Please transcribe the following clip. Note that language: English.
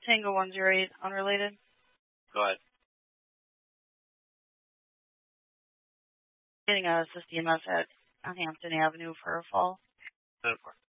Tango 108, unrelated. Go ahead. Getting a CMS at Hampton Avenue for a fall.